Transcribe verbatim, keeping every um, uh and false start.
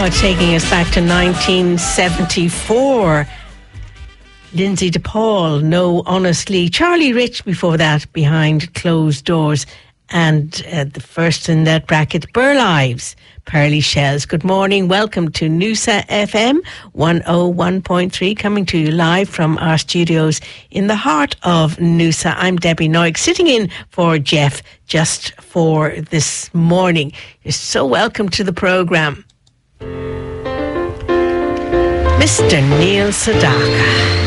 taking us back to nineteen seventy-four. Lindsay DePaul, No Honestly. Charlie Rich before that, Behind Closed Doors. And uh, the first in that bracket, Burl Ives, Pearly Shells. Good morning. Welcome to Noosa F M one oh one point three, coming to you live from our studios in the heart of Noosa. I'm Debbie Noig, sitting in for Jeff just for this morning. You're so welcome to the programme. Mister Neil Sedaka.